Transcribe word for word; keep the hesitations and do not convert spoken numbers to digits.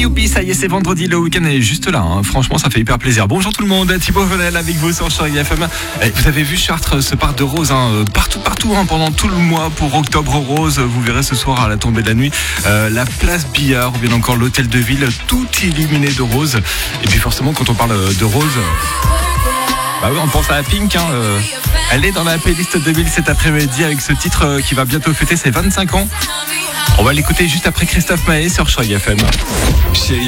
youpi, ça y est, c'est vendredi, le week-end est juste là. Hein. Franchement, ça fait hyper plaisir. Bonjour tout le monde, Thibaut Venel avec vous sur Chérie F M. Et vous avez vu, Chartres se part de rose hein, partout, partout, hein, pendant tout le mois pour Octobre Rose. Vous verrez ce soir à la tombée de la nuit euh, la place Billard ou bien encore l'hôtel de ville, tout illuminé de rose. Et puis forcément, quand on parle de rose, bah oui, on pense à Pink. Hein, euh, elle est dans la playlist deux mille cet après-midi avec ce titre euh, qui va bientôt fêter ses vingt-cinq ans. On va l'écouter juste après Christophe Maé sur Chérie F M. Chérie